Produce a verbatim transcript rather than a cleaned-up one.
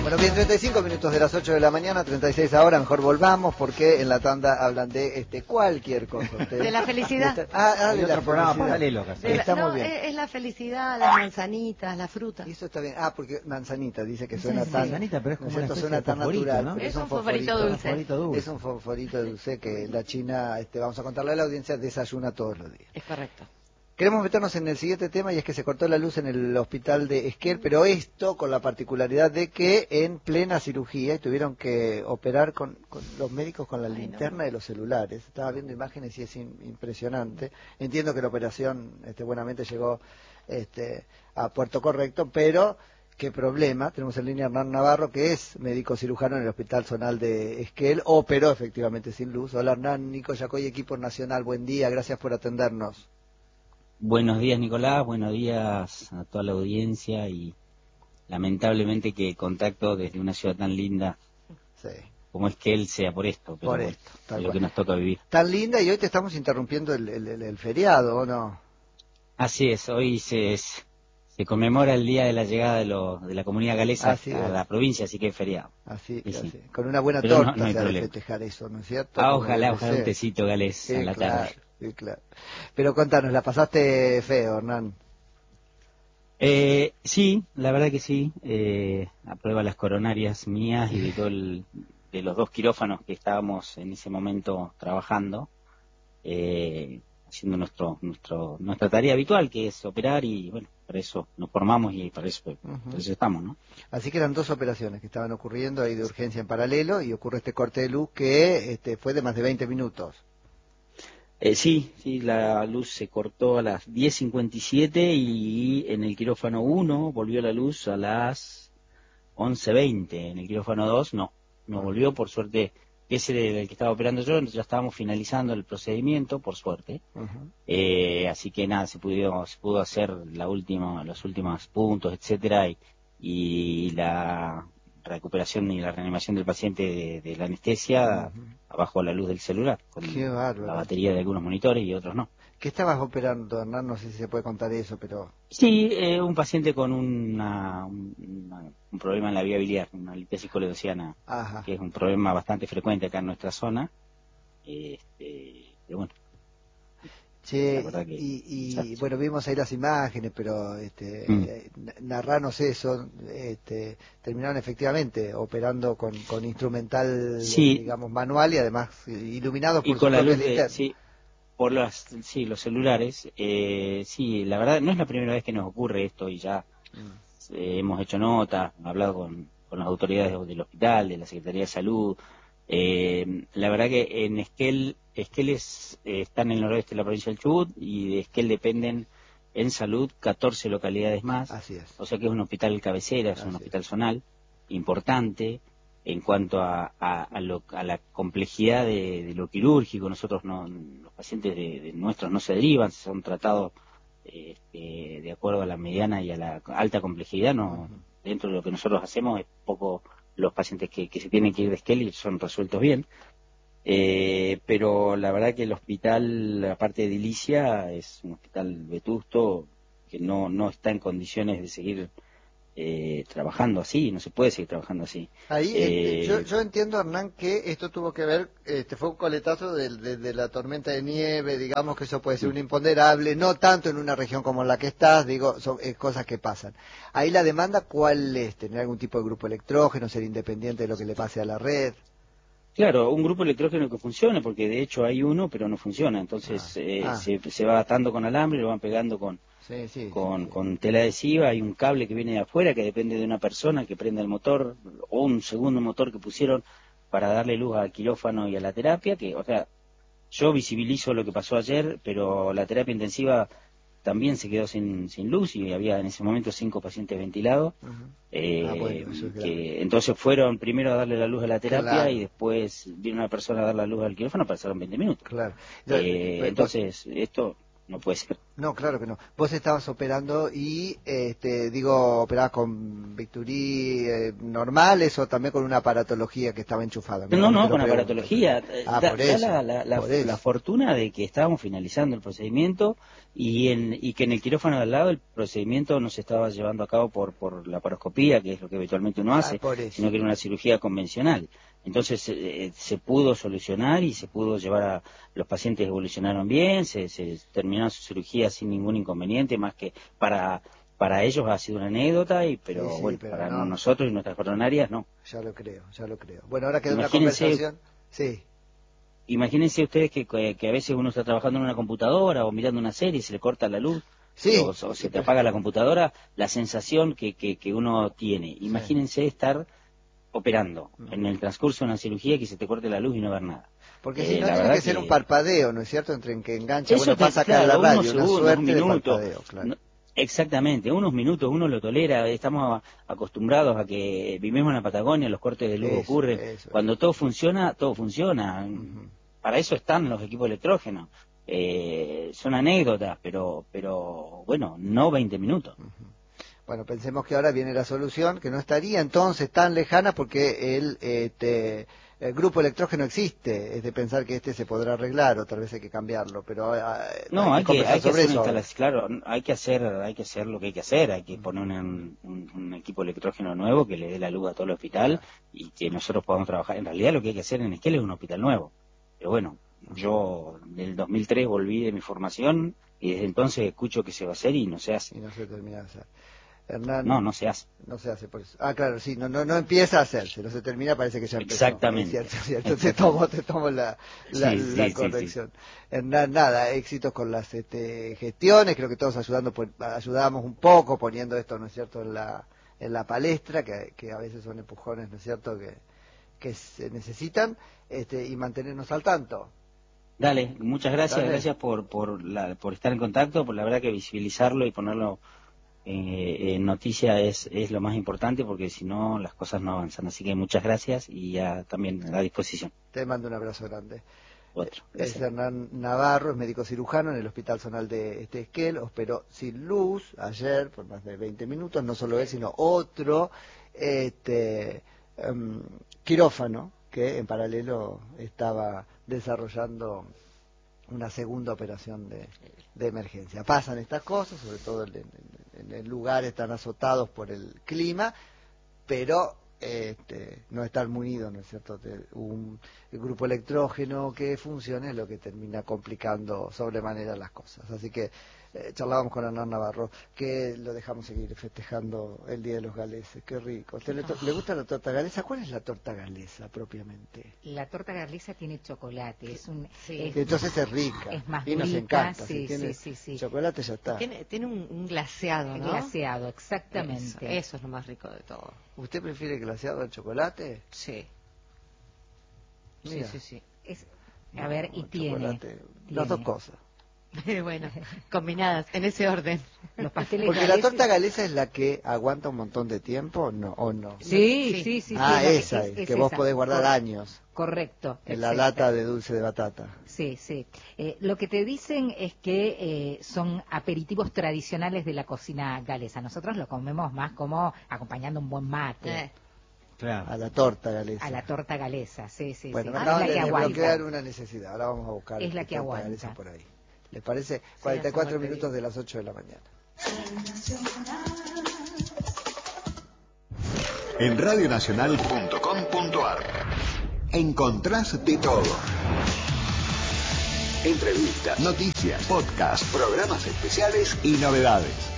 Bueno, bien, treinta y cinco minutos de las ocho de la mañana, treinta y seis ahora, mejor volvamos porque en la tanda hablan de este cualquier cosa. Ustedes. De la felicidad. Esta, ah, ah, de otro la programa felicidad. paralelo casi. La, Está no, muy bien. es, es la felicidad, las manzanitas, la fruta. Y eso está bien. Ah, porque manzanita, dice que suena Sí, tan... manzanita, pero es como ¿no es una cierto? especie Suena de tan fosforito, natural, ¿no? pero Es es un un fosforito fosforito dulce. Fosforito dulce. Es un fosforito dulce que la China, este, vamos a contarle a la audiencia, desayuna todos los días. Es correcto. Queremos meternos en el siguiente tema y es que se cortó la luz en el hospital de Esquel, pero esto con la particularidad de que en plena cirugía y tuvieron que operar con, con los médicos con la Ay, linterna no. de los celulares. Estaba viendo imágenes y es in, impresionante. Entiendo que la operación este, buenamente llegó este, a puerto correcto, pero qué problema. Tenemos en línea a Hernán Navarro, que es médico cirujano en el Hospital Zonal de Esquel, operó efectivamente sin luz. Hola Hernán, Nico Yacoy, equipo nacional, buen día, gracias por atendernos. Buenos días, Nicolás, buenos días a toda la audiencia y lamentablemente que contacto desde una ciudad tan linda Sí. como es que él sea por esto, pero Por bueno, esto, tal es lo cual. que nos toca vivir. Tan linda y hoy te estamos interrumpiendo el, el, el, el feriado, ¿o no? Así es, hoy se, se conmemora el día de la llegada de, lo, de la comunidad galesa Así a es. la provincia, así que es feriado. Así, Sí, así. sí. Con una buena Pero no- torta no hay se ha de problema. festejar eso, ¿no es cierto? Ah, Como ojalá, debe ojalá un ser. tecito galés Sí, a la claro, tarde. sí, claro. Pero contanos, ¿la pasaste feo, Hernán? Eh, sí, la verdad que sí. Eh, aprueba las coronarias mías y de todo el, de los dos quirófanos que estábamos en ese momento trabajando, eh, haciendo nuestro, nuestro, nuestra tarea habitual, que es operar y bueno, para eso nos formamos y para eso, Uh-huh. para eso estamos, ¿no? Así que eran dos operaciones que estaban ocurriendo ahí de urgencia en paralelo y ocurre este corte de luz que este, fue de más de veinte minutos. Eh, sí, sí, la luz se cortó a las diez cincuenta y siete y en el quirófano uno volvió la luz a las once veinte. En el quirófano dos no, no volvió, por suerte. Ese del que estaba operando yo, ya estábamos finalizando el procedimiento, por suerte. Uh-huh. Eh, así que nada, se pudo, se pudo hacer la última, los últimos puntos, etcétera, y, y la recuperación y la reanimación del paciente de, de la anestesia Uh-huh. abajo a la luz del celular, con Qué bárbaro. la batería de algunos monitores y otros no. ¿Qué estabas operando, Hernán? No sé si se puede contar eso, pero... Sí, eh, un paciente con una, un, una- un problema en la vía biliar, una litiasis coledociana, Ajá. que es un problema bastante frecuente acá en nuestra zona. Este, pero bueno, Che, la verdad que- y, y Exacto. bueno, vimos ahí las imágenes, pero este, Mm. eh, narranos eso, este, terminaron efectivamente operando con, con instrumental, Sí. eh, digamos, manual y además eh, iluminados y por con su la propia luz de, linterna. sí, por las, sí, los celulares, eh, sí, la verdad no es la primera vez que nos ocurre esto y ya Mm. eh, hemos hecho nota, hablado con, con las autoridades del hospital, de la Secretaría de Salud. Eh, la verdad que en Esquel, Esquel es, eh, está en el noroeste de la provincia del Chubut y de Esquel dependen en salud catorce localidades más, Así es. o sea que es un hospital cabecera, es un Así hospital zonal importante en cuanto a, a, a, lo, a la complejidad de, de lo quirúrgico. Nosotros no, los pacientes de, de nuestros no se derivan, son tratados este, de acuerdo a la mediana y a la alta complejidad. No, Ujú. dentro de lo que nosotros hacemos es poco los pacientes que, que se tienen que ir de Esquel y son resueltos bien. Eh, pero la verdad que el hospital, aparte de edilicia, es un hospital vetusto que no, no está en condiciones de seguir eh, trabajando así, no se puede seguir trabajando así. Ahí este, Eh, yo, yo entiendo, Hernán, que esto tuvo que ver, este, fue un coletazo de, de- de la tormenta de nieve, digamos que eso puede ser un imponderable, no tanto en una región como en la que estás, digo, son eh, cosas que pasan. Ahí la demanda, ¿cuál es? ¿Tener algún tipo de grupo electrógeno, ser independiente de lo que le pase a la red? Claro, un grupo electrógeno que funcione, porque de hecho hay uno, pero no funciona. Entonces Ah, eh, ah. se, se va atando con alambre, lo van pegando con, Sí, sí, con, sí, sí. con tela adhesiva. Hay un cable que viene de afuera que depende de una persona que prenda el motor, o un segundo motor que pusieron para darle luz al quirófano y a la terapia. Que, o sea, yo visibilizo lo que pasó ayer, pero la terapia intensiva también se quedó sin, sin luz y había en ese momento cinco pacientes ventilados. Ujú. Eh, Ah, bueno, eso es grave. que entonces fueron primero a darle la luz a la terapia Claro. y después vino una persona a dar la luz al quirófano, pasaron veinte minutos. Claro. Eh, Yo- entonces, esto no puede ser. No, claro que no. Vos estabas operando y, este, digo, operabas con bisturí eh, normales o también con una aparatología que estaba enchufada. No, no, no con aparatología. Ah, da, por da eso, la, la, la, por eso. la fortuna de que estábamos finalizando el procedimiento y, en, y que en el quirófano de al lado el procedimiento no se estaba llevando a cabo por, por la laparoscopía, que es lo que habitualmente uno hace, ah, sino que era una cirugía convencional. Entonces eh, se pudo solucionar y se pudo llevar a... Los pacientes evolucionaron bien, se, se terminó su cirugía sin ningún inconveniente, más que para para ellos ha sido una anécdota, y pero sí, sí, bueno, pero para no. nosotros y nuestras coronarias no. Ya lo creo, ya lo creo. Bueno, ahora queda una Imagínense, conversación. Sí. Imagínense ustedes que, que a veces uno está trabajando en una computadora o mirando una serie y se le corta la luz. Sí, o, o se te apaga la computadora, la sensación que, que, que uno tiene. Imagínense sí. estar operando mm. en el transcurso de una cirugía, que se te corte la luz y no ver nada. Porque eh, si no tiene que, que ser un parpadeo, ¿no es cierto? Entre en que engancha, eso bueno, te, pasa acá claro, en la radio, unos una segundos, suerte un minuto, de parpadeo, claro. No, exactamente, unos minutos uno lo tolera. Estamos acostumbrados a que vivimos en la Patagonia, los cortes de luz eso, ocurren. Eso, Cuando eso. todo funciona, todo funciona. Uh-huh. Para eso están los equipos electrógenos. Eh, son anécdotas, pero pero bueno, no veinte minutos. Uh-huh. Bueno, pensemos que ahora viene la solución, que no estaría entonces tan lejana, porque el, este, el grupo electrógeno existe, es de pensar que este se podrá arreglar, o tal vez hay que cambiarlo, pero eh, no, hay que, hay que, hay que hacer eso. Instalación, claro, hay que hacer, hay que hacer lo que hay que hacer, hay que poner un, un, un equipo electrógeno nuevo que le dé la luz a todo el hospital y que nosotros podamos trabajar. En realidad lo que hay que hacer en Esquel es un hospital nuevo, pero bueno, yo del dos mil tres volví de mi formación y desde entonces escucho que se va a hacer y no se hace. Y no se termina de hacer. Hernán, no, no se hace. No se hace por eso. Ah, claro, sí, no, no, no empieza a hacerse, no se termina, parece que ya empezó. Exactamente. Es cierto, cierto. Exactamente. Te tomo, te tomo la, la, sí, la sí, corrección. Sí, sí. Hernán, nada, éxitos con las este, gestiones, creo que todos ayudando, por, ayudamos un poco poniendo esto, ¿no es cierto?, en la, en la palestra, que, que a veces son empujones, ¿no es cierto?, que, que se necesitan, este, y mantenernos al tanto. Dale, muchas gracias, Dale. gracias por, por, la, por estar en contacto, por la verdad que visibilizarlo y ponerlo Eh, eh, noticia es, es lo más importante, porque si no las cosas no avanzan. Así que muchas gracias y ya también a disposición. Te mando un abrazo grande. Otro. Es Hernán Navarro, es médico cirujano en el Hospital Zonal de este Esquel, operó sin luz ayer por más de veinte minutos, no solo él, sino otro este, um, quirófano que en paralelo estaba desarrollando una segunda operación de, de emergencia. Pasan estas cosas, sobre todo en, en, en lugares tan azotados por el clima, pero este, no estar munido, ¿no es cierto?, de un grupo electrógeno que funcione, es lo que termina complicando sobremanera las cosas. Así que eh, charlábamos con Hernán Navarro, que lo dejamos seguir festejando el Día de los Galeses. Qué rico. ¿Te le, to- ¿Le gusta la torta galesa? ¿Cuál es la torta galesa propiamente? La torta galesa tiene chocolate, es un sí. es, entonces es rica, es más y nos rica, encanta. Sí, si tiene sí, sí, sí. chocolate ya está. Tiene, tiene un, un glaseado, ¿no? Glaseado, exactamente. Eso, eso es lo más rico de todo. ¿Usted prefiere glaseado al chocolate? Sí. Mira. Sí, sí, sí. Es, a ver, no, y tiene, tiene tiene las dos cosas. Bueno, combinadas, en ese orden. Los pasteles Porque galeses... la torta galesa es la que aguanta un montón de tiempo, ¿no? ¿O no? Sí, sí, sí. sí ah, sí, esa es, es, es es que vos esa. podés guardar Cor- años. Correcto. En la exacto. lata de dulce de batata. Sí, sí. Eh, lo que te dicen es que eh, son aperitivos tradicionales de la cocina galesa. Nosotros lo comemos más como acompañando un buen mate. Eh. Claro. A la torta galesa. A la torta galesa, sí, sí. Bueno, sí. me acaban es la de que desbloquear aguanta. una necesidad. Ahora vamos a buscar Es la que torta aguanta. galesa por ahí. ¿Les parece? cuarenta y cuatro minutos de las ocho de la mañana. En radio nacional punto com punto a r encontrás de todo. Entrevistas, noticias, podcasts, programas especiales y novedades.